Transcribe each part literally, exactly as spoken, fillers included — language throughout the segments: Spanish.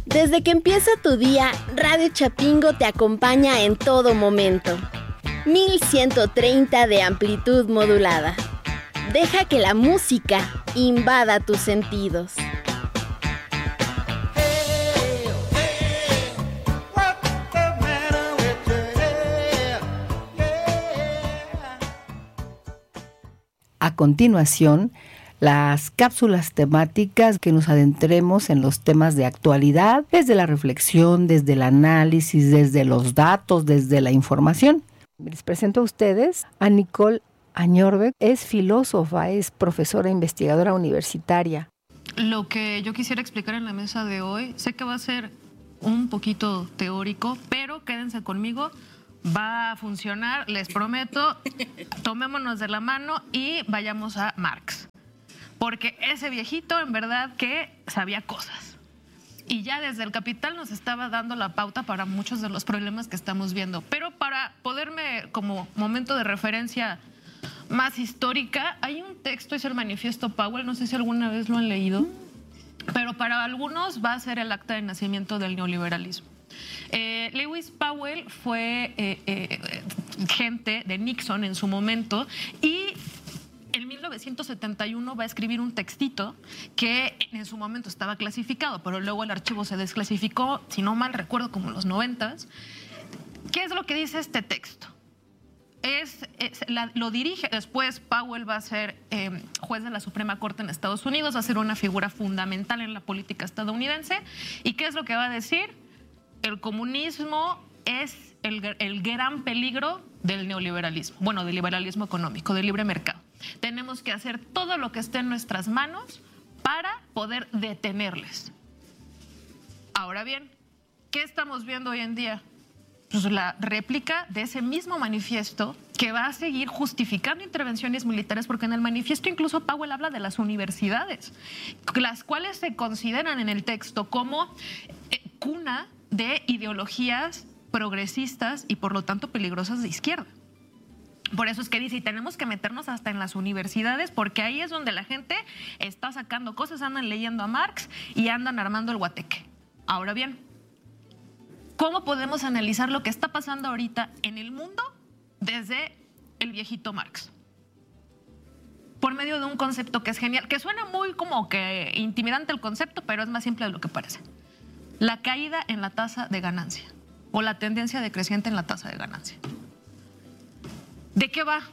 Desde que empieza tu día, Radio Chapingo te acompaña en todo momento. mil ciento treinta de amplitud modulada. Deja que la música invada tus sentidos. A continuación, las cápsulas temáticas que nos adentremos en los temas de actualidad, desde la reflexión, desde el análisis, desde los datos, desde la información. Les presento a ustedes a Nicole Añorbe, es filósofa, es profesora investigadora universitaria. Lo que yo quisiera explicar en la mesa de hoy, sé que va a ser un poquito teórico, pero quédense conmigo. Va a funcionar, les prometo. Tomémonos de la mano y vayamos a Marx. Porque ese viejito, en verdad, que sabía cosas. Y ya desde el Capital nos estaba dando la pauta para muchos de los problemas que estamos viendo. Pero para poderme, como momento de referencia más histórica, hay un texto, es el Manifiesto Powell, no sé si alguna vez lo han leído, pero para algunos va a ser el acta de nacimiento del neoliberalismo. Eh, Lewis Powell fue eh, eh, gente de Nixon en su momento y en mil novecientos setenta y uno va a escribir un textito que en su momento estaba clasificado, pero luego el archivo se desclasificó, si no mal recuerdo, como en los noventas. ¿Qué es lo que dice este texto? Es, es, la, lo dirige, después Powell va a ser eh, juez de la Suprema Corte en Estados Unidos, va a ser una figura fundamental en la política estadounidense. ¿Y qué es lo que va a decir? El comunismo es el, el gran peligro del neoliberalismo, bueno, del liberalismo económico, del libre mercado. Tenemos que hacer todo lo que esté en nuestras manos para poder detenerles. Ahora bien, ¿qué estamos viendo hoy en día? Pues la réplica de ese mismo manifiesto que va a seguir justificando intervenciones militares, porque en el manifiesto incluso Powell habla de las universidades, las cuales se consideran en el texto como eh, cuna de ideologías progresistas y por lo tanto peligrosas de izquierda. Por eso es que dice, y tenemos que meternos hasta en las universidades, porque ahí es donde la gente está sacando cosas, andan leyendo a Marx y andan armando el guateque. Ahora bien, ¿cómo podemos analizar lo que está pasando ahorita en el mundo desde el viejito Marx? Por medio de un concepto que es genial, que suena muy como que intimidante el concepto, pero es más simple de lo que parece. La caída en la tasa de ganancia o la tendencia decreciente en la tasa de ganancia. ¿De qué va?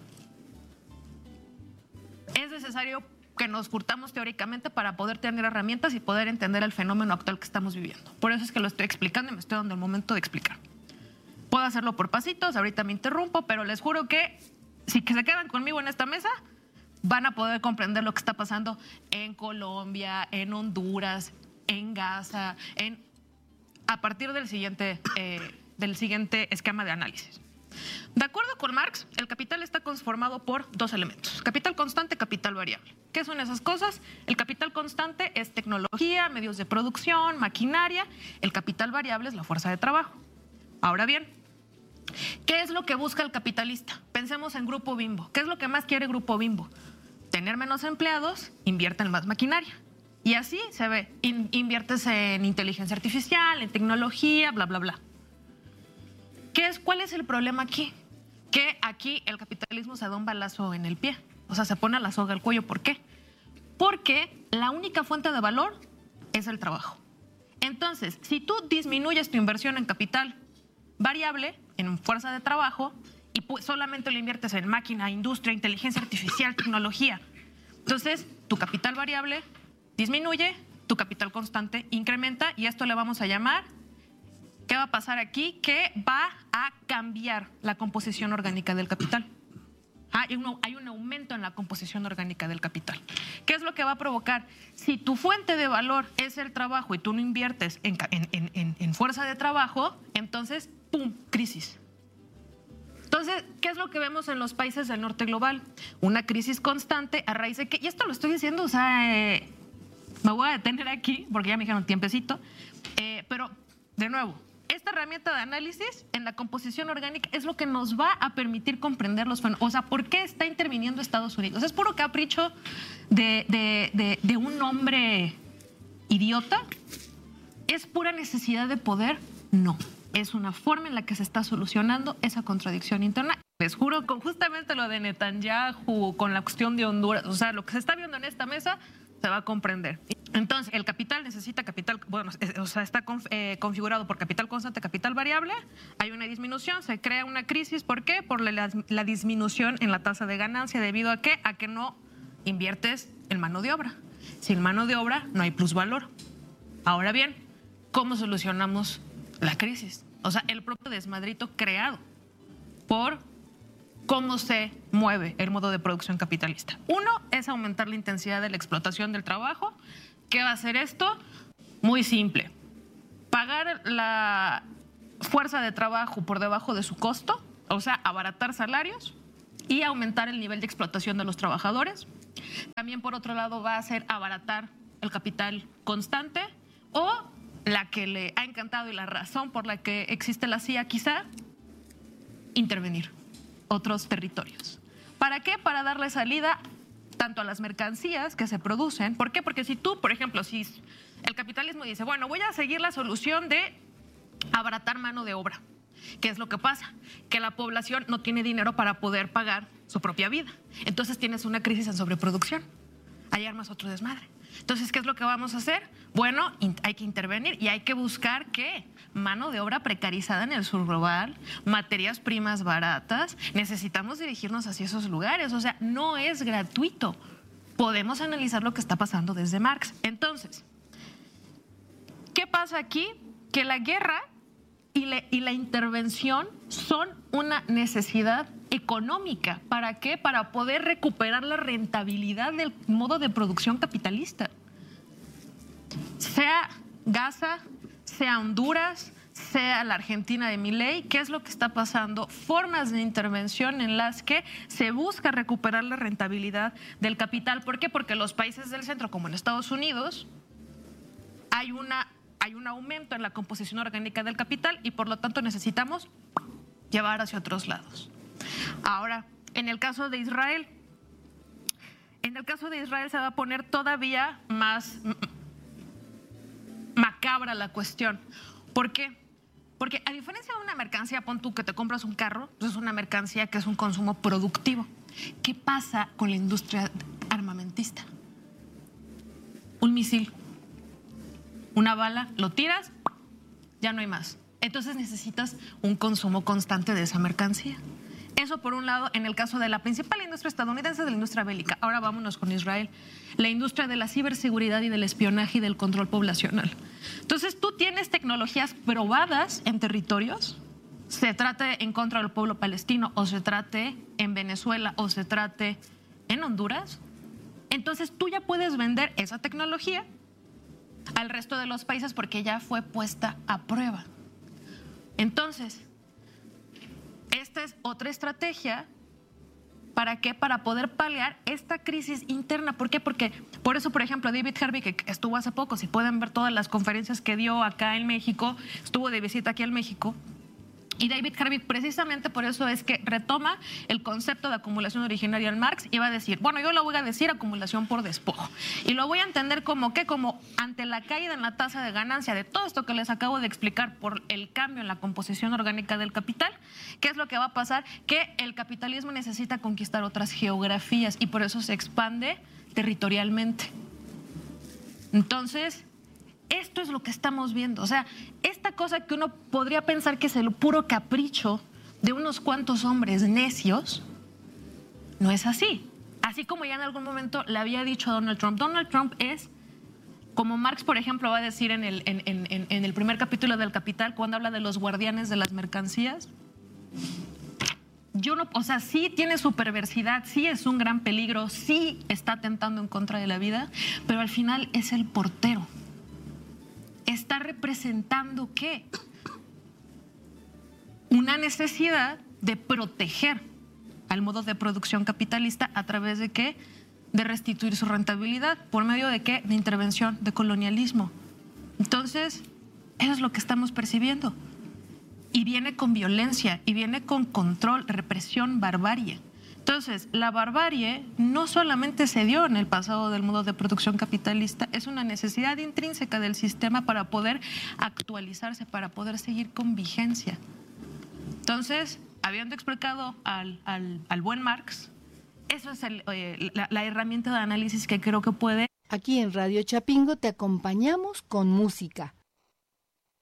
Es necesario que nos curtamos teóricamente para poder tener herramientas y poder entender el fenómeno actual que estamos viviendo. Por eso es que lo estoy explicando y me estoy dando el momento de explicar. Puedo hacerlo por pasitos, ahorita me interrumpo, pero les juro que si que se quedan conmigo en esta mesa, van a poder comprender lo que está pasando en Colombia, en Honduras, en Gaza, en, a partir del siguiente, eh, del siguiente esquema de análisis. De acuerdo con Marx, el capital está conformado por dos elementos: capital constante, capital variable. ¿Qué son esas cosas? El capital constante es tecnología, medios de producción, maquinaria. El capital variable es la fuerza de trabajo. Ahora bien, ¿qué es lo que busca el capitalista? Pensemos en Grupo Bimbo. ¿Qué es lo que más quiere Grupo Bimbo? Tener menos empleados, invierte en más maquinaria. Y así se ve, in, inviertes en inteligencia artificial, en tecnología, bla, bla, bla. ¿Qué es, ¿Cuál es el problema aquí? Que aquí el capitalismo se da un balazo en el pie. O sea, se pone la soga al cuello. ¿Por qué? Porque la única fuente de valor es el trabajo. Entonces, si tú disminuyes tu inversión en capital variable, en fuerza de trabajo, y solamente lo inviertes en máquina, industria, inteligencia artificial, tecnología, entonces tu capital variable disminuye, tu capital constante incrementa, y esto le vamos a llamar... ¿Qué va a pasar aquí? Que va a cambiar la composición orgánica del capital. Hay un, hay un aumento en la composición orgánica del capital. ¿Qué es lo que va a provocar? Si tu fuente de valor es el trabajo y tú no inviertes en, en, en, en fuerza de trabajo, entonces, ¡pum!, crisis. Entonces, ¿qué es lo que vemos en los países del norte global? Una crisis constante a raíz de que, y esto lo estoy diciendo, o sea, eh, me voy a detener aquí porque ya me dijeron tiempecito, eh, pero de nuevo, esta herramienta de análisis en la composición orgánica es lo que nos va a permitir comprender los fenómenos. O sea, ¿por qué está interviniendo Estados Unidos? ¿Es puro capricho de, de, de, de un hombre idiota? ¿Es pura necesidad de poder? No. Es una forma en la que se está solucionando esa contradicción interna. Les juro, con justamente lo de Netanyahu, con la cuestión de Honduras, o sea, lo que se está viendo en esta mesa se va a comprender. Entonces, el capital necesita capital, bueno, o sea, está conf, eh, configurado por capital constante, capital variable, hay una disminución, se crea una crisis. ¿Por qué? Por la, la disminución en la tasa de ganancia, ¿debido a qué? A que no inviertes en mano de obra. Sin mano de obra no hay plusvalor. Ahora bien, ¿cómo solucionamos la crisis? O sea, el propio desmadrito creado por cómo se mueve el modo de producción capitalista. Uno es aumentar la intensidad de la explotación del trabajo. ¿Qué va a hacer esto? Muy simple. Pagar la fuerza de trabajo por debajo de su costo, o sea, abaratar salarios y aumentar el nivel de explotación de los trabajadores. También, por otro lado, va a hacer abaratar el capital constante, o la que le ha encantado y la razón por la que existe la C I A, quizá, intervenir otros territorios. ¿Para qué? Para darle salida tanto a las mercancías que se producen. ¿Por qué? Porque si tú, por ejemplo, si el capitalismo dice, bueno, voy a seguir la solución de abaratar mano de obra. ¿Qué es lo que pasa? Que la población no tiene dinero para poder pagar su propia vida. Entonces tienes una crisis en sobreproducción. Hay armas otro desmadre. Entonces, ¿qué es lo que vamos a hacer? Bueno, hay que intervenir y hay que buscar, ¿qué? Mano de obra precarizada en el sur global, materias primas baratas. Necesitamos dirigirnos hacia esos lugares. O sea, no es gratuito. Podemos analizar lo que está pasando desde Marx. Entonces, ¿qué pasa aquí? Que la guerra y la, y la intervención son una necesidad económica. ¿Para qué? Para poder recuperar la rentabilidad del modo de producción capitalista. Sea Gaza, sea Honduras, sea la Argentina de Milei, ¿qué es lo que está pasando? Formas de intervención en las que se busca recuperar la rentabilidad del capital. ¿Por qué? Porque los países del centro, como en Estados Unidos, hay una hay un aumento en la composición orgánica del capital y por lo tanto necesitamos llevar hacia otros lados. Ahora, en el caso de Israel, en el caso de Israel se va a poner todavía más macabra la cuestión. ¿Por qué? Porque a diferencia de una mercancía, pon tú que te compras un carro, pues es una mercancía que es un consumo productivo. ¿Qué pasa con la industria armamentista? Un misil, una bala, lo tiras, ya no hay más. Entonces necesitas un consumo constante de esa mercancía. Eso por un lado, en el caso de la principal industria estadounidense, de la industria bélica. Ahora vámonos con Israel. La industria de la ciberseguridad y del espionaje y del control poblacional. Entonces tú tienes tecnologías probadas en territorios, se trate en contra del pueblo palestino, o se trate en Venezuela, o se trate en Honduras. Entonces tú ya puedes vender esa tecnología al resto de los países porque ya fue puesta a prueba. Entonces, esta es otra estrategia. ¿Para qué? Para poder paliar esta crisis interna. ¿Por qué? Porque, por eso, por ejemplo, David Harvey, que estuvo hace poco, si pueden ver todas las conferencias que dio acá en México, estuvo de visita aquí en México. Y David Harvey, precisamente por eso es que retoma el concepto de acumulación originaria en Marx y va a decir, bueno, yo lo voy a decir acumulación por despojo. Y lo voy a entender como que, como ante la caída en la tasa de ganancia de todo esto que les acabo de explicar por el cambio en la composición orgánica del capital, ¿qué es lo que va a pasar? Que el capitalismo necesita conquistar otras geografías y por eso se expande territorialmente. Entonces, esto es lo que estamos viendo. O sea, esta cosa que uno podría pensar que es el puro capricho de unos cuantos hombres necios, no es así. Así como ya en algún momento le había dicho a Donald Trump. Donald Trump es, como Marx, por ejemplo, va a decir en el, en, en, en el primer capítulo del Capital, cuando habla de los guardianes de las mercancías. Yo no, o sea, sí tiene su perversidad, sí es un gran peligro, sí está atentando en contra de la vida, pero al final es el portero. Está representando ¿qué? Una necesidad de proteger al modo de producción capitalista a través de ¿qué? De restituir su rentabilidad. ¿Por medio de qué? De intervención, de colonialismo. Entonces, eso es lo que estamos percibiendo. Y viene con violencia, y viene con control, represión, barbarie. Entonces, la barbarie no solamente se dio en el pasado del modo de producción capitalista, es una necesidad intrínseca del sistema para poder actualizarse, para poder seguir con vigencia. Entonces, habiendo explicado al, al, al buen Marx, eso es el, eh, la, la herramienta de análisis que creo que puede... Aquí en Radio Chapingo te acompañamos con música.